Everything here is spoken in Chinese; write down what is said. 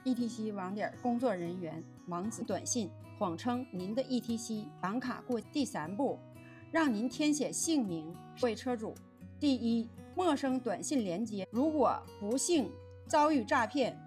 ETC 网点工作人员网址短信，谎称您的 ETC 绑卡过第3步，让您填写姓名。各位车主，第一，陌生短信连接如果不幸遭遇诈骗，